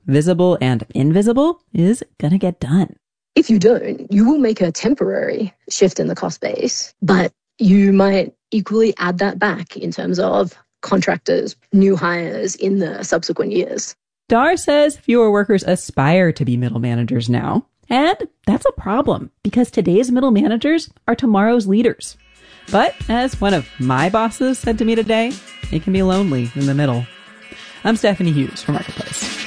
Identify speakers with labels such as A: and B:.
A: visible and invisible, is gonna get done.
B: If you don't, you will make a temporary shift in the cost base, but you might equally add that back in terms of contractors, new hires in the subsequent years.
A: Dar says fewer workers aspire to be middle managers now. And that's a problem, because today's middle managers are tomorrow's leaders. But as one of my bosses said to me today, it can be lonely in the middle. I'm Stephanie Hughes for Marketplace.